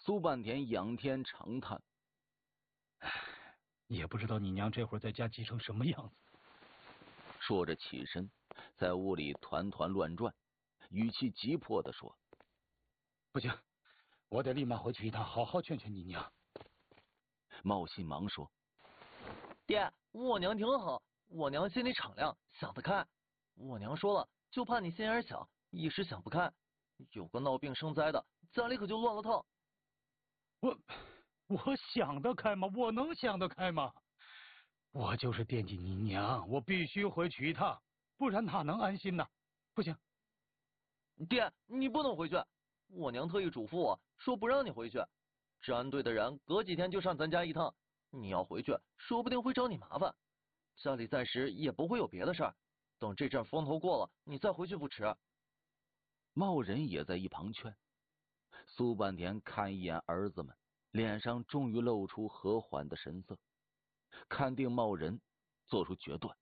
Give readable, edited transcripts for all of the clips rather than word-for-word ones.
苏半田仰天长叹， 也不知道你娘这会儿在家急成什么样子。 说着起身，在屋里团团乱转，语气急迫地说：“ 不行，我得立马回去一趟，好好劝劝你娘。” 茂信忙说：“ 爹，我娘挺好，我娘心里敞亮，想得开。我娘说了，就怕你心眼小，一时想不开，有个闹病生灾的，家里可就乱了套。” 我想得开吗？我能想得开吗？我就是惦记你娘，我必须回去一趟，不然哪能安心呢？不行， 爹，你不能回去，我娘特意嘱咐我说不让你回去，治安队的人隔几天就上咱家一趟，你要回去，说不定会找你麻烦。家里暂时也不会有别的事儿，等这阵风头过了，你再回去不迟。 茂仁也在一旁劝。苏半田看一眼儿子们，脸上终于露出和缓的神色，看定茂仁，做出决断：“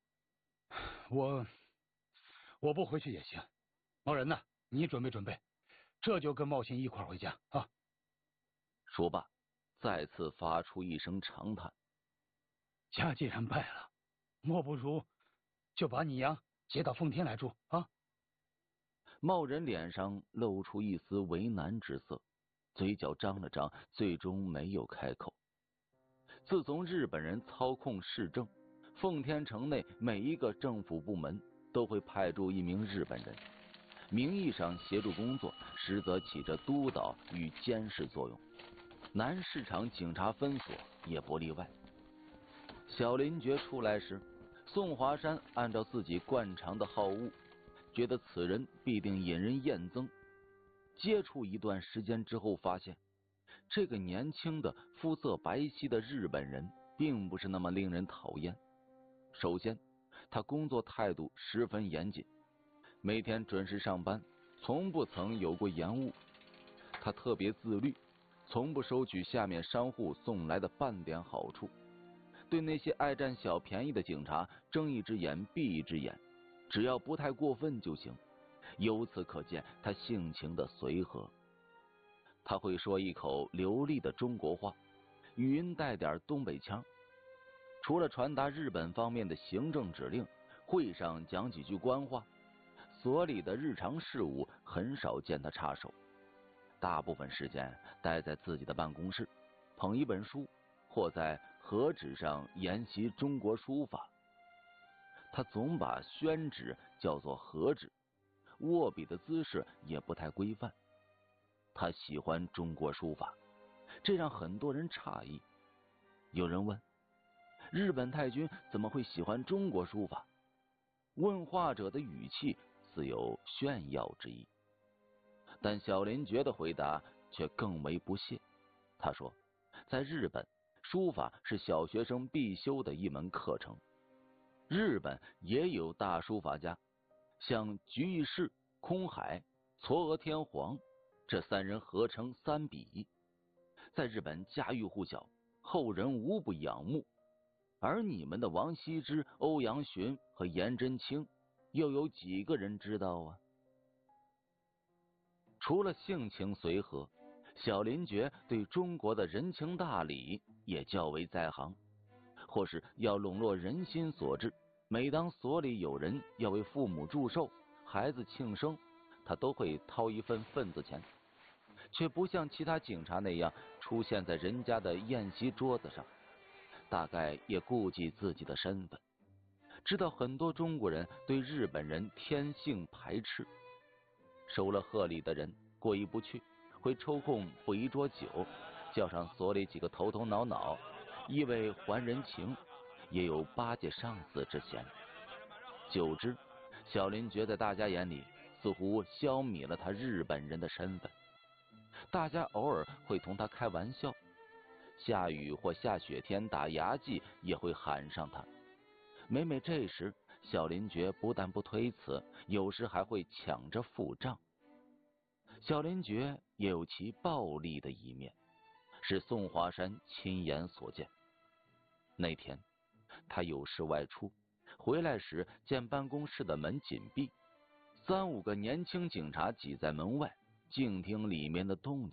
我不回去也行。茂仁呢，你准备准备，这就跟茂信一块回家啊。” 说罢，再次发出一声长叹：“ 家既然败了，莫不如就把你娘接到奉天来住啊。” 茂仁脸上露出一丝为难之色，嘴角张了张，最终没有开口。自从日本人操控市政，奉天城内每一个政府部门都会派驻一名日本人，名义上协助工作，实则起着督导与监视作用。南市场警察分所也不例外。小林觉出来时，宋华山按照自己惯常的好恶，觉得此人必定引人厌憎。接触一段时间之后，发现这个年轻的肤色白皙的日本人并不是那么令人讨厌。首先，他工作态度十分严谨，每天准时上班，从不曾有过延误。他特别自律，从不收取下面商户送来的半点好处，对那些爱占小便宜的警察睁一只眼闭一只眼，只要不太过分就行。由此可见他性情的随和。他会说一口流利的中国话，语音带点东北腔。除了传达日本方面的行政指令，会上讲几句官话，所里的日常事务很少见他插手。大部分时间待在自己的办公室，捧一本书，或在和纸上研习中国书法。他总把宣纸叫做和纸，握笔的姿势也不太规范。他喜欢中国书法，这让很多人诧异。有人问，日本太君怎么会喜欢中国书法？问话者的语气似有炫耀之意，但小林觉的回答却更为不屑。他说，在日本，书法是小学生必修的一门课程。日本也有大书法家，像菊义士、空海、嵯峨天皇，这三人合称三笔，在日本家喻户晓，后人无不仰慕。而你们的王羲之、欧阳询和颜真卿，又有几个人知道啊？除了性情随和，小林觉对中国的人情大礼也较为在行。或是要笼络人心所致，每当所里有人要为父母祝寿、孩子庆生，他都会掏一份份子钱，却不像其他警察那样出现在人家的宴席桌子上。大概也顾及自己的身份，知道很多中国人对日本人天性排斥，收了贺礼的人过意不去，会抽空补一桌酒，叫上所里几个头头脑脑，意为还人情，也有巴结上司之嫌。久之，小林觉在大家眼里似乎消弭了他日本人的身份。大家偶尔会同他开玩笑，下雨或下雪天打牙祭也会喊上他。每每这时，小林觉不但不推辞，有时还会抢着付账。小林觉也有其暴力的一面，是宋华山亲眼所见。那天他有事外出，回来时见办公室的门紧闭，3、5个年轻警察挤在门外，静听里面的动静。